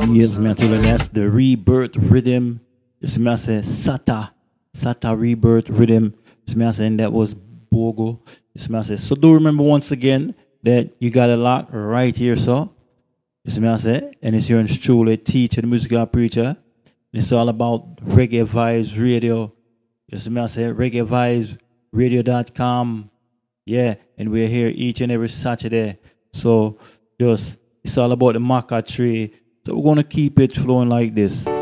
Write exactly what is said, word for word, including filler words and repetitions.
Yes, man, tell you that's the rebirth rhythm. This man say Sata. Sata rebirth rhythm. This man saying that was Bogo. This man says, so do remember once again that you got a lot right here, so. This man say, and it's your truly teacher, the musical preacher. And it's all about Reggae Vibes Radio. This man say reggae vibes radio dot com. Yeah, and we're here each and every Saturday. So just it's all about the maca tree. So we're gonna keep it flowing like this.